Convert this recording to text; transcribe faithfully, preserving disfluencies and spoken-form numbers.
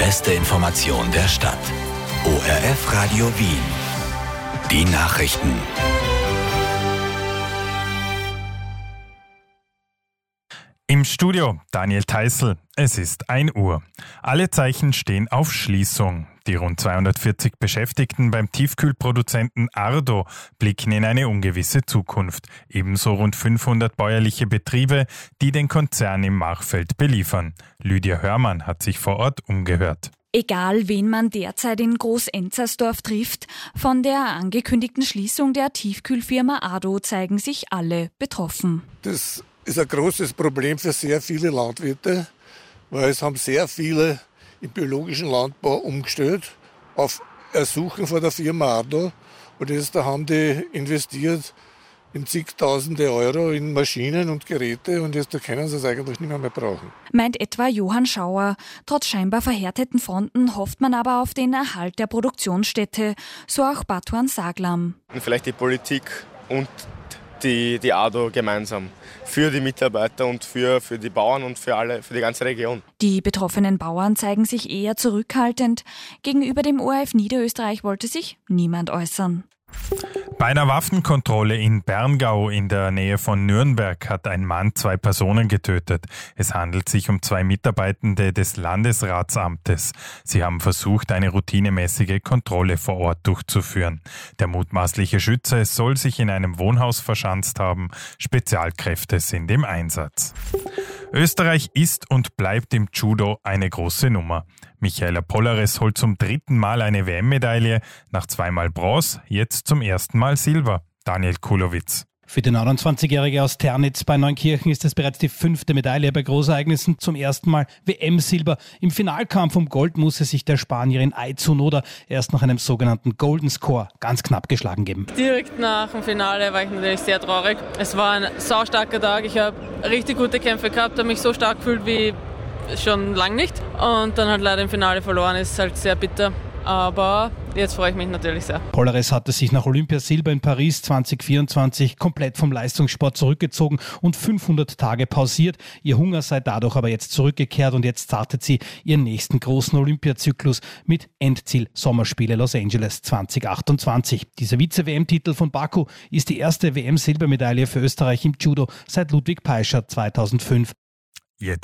beste Information der Stadt. O R F Radio Wien. Die Nachrichten. Im Studio Daniel Theißl. Es ist ein Uhr. Alle Zeichen stehen auf Schließung. Die rund zweihundertvierzig Beschäftigten beim Tiefkühlproduzenten Ardo blicken in eine ungewisse Zukunft. Ebenso rund fünfhundert bäuerliche Betriebe, die den Konzern im Machfeld beliefern. Lydia Hörmann hat sich vor Ort umgehört. Egal, wen man derzeit in Groß-Enzersdorf trifft, von der angekündigten Schließung der Tiefkühlfirma Ardo zeigen sich alle betroffen. Das ist ein großes Problem für sehr viele Landwirte, weil es haben sehr viele im biologischen Landbau umgestellt auf Ersuchen von der Firma Ardo. Und jetzt da haben die investiert in zigtausende Euro in Maschinen und Geräte und jetzt da können sie es eigentlich nicht mehr, mehr brauchen. Meint etwa Johann Schauer. Trotz scheinbar verhärteten Fronten hofft man aber auf den Erhalt der Produktionsstätte, so auch Batuan Saglam. Vielleicht die Politik und die, die Ardo gemeinsam für die Mitarbeiter und für, für die Bauern und für alle, für die ganze Region. Die betroffenen Bauern zeigen sich eher zurückhaltend. Gegenüber dem O R F Niederösterreich wollte sich niemand äußern. Bei einer Waffenkontrolle in Berngau in der Nähe von Nürnberg hat ein Mann zwei Personen getötet. Es handelt sich um zwei Mitarbeitende des Landesratsamtes. Sie haben versucht, eine routinemäßige Kontrolle vor Ort durchzuführen. Der mutmaßliche Schütze soll sich in einem Wohnhaus verschanzt haben. Spezialkräfte sind im Einsatz. Österreich ist und bleibt im Judo eine große Nummer. Michaela Pollares holt zum dritten Mal eine W M-Medaille, nach zweimal Bronze, jetzt zum ersten Mal Silber. Daniel Kulowitz. Für die neunundzwanzigjährige aus Ternitz bei Neunkirchen ist es bereits die fünfte Medaille bei Großereignissen, zum ersten Mal W M-Silber. Im Finalkampf um Gold musste sich der Spanierin Ai Tsunoda erst nach einem sogenannten Golden Score ganz knapp geschlagen geben. Direkt nach dem Finale war ich natürlich sehr traurig. Es war ein saustarker Tag. Ich habe richtig gute Kämpfe gehabt, habe mich so stark gefühlt wie schon lange nicht. Und dann halt leider im Finale verloren, ist halt sehr bitter. Aber jetzt freue ich mich natürlich sehr. Pollares hatte sich nach Olympiasilber in Paris zwanzig vierundzwanzig komplett vom Leistungssport zurückgezogen und fünfhundert Tage pausiert. Ihr Hunger sei dadurch aber jetzt zurückgekehrt und jetzt startet sie ihren nächsten großen Olympiazyklus mit Endziel Sommerspiele Los Angeles zwanzig achtundzwanzig. Dieser Vize-W M-Titel von Baku ist die erste W M-Silbermedaille für Österreich im Judo seit Ludwig Peischer zweitausendfünf.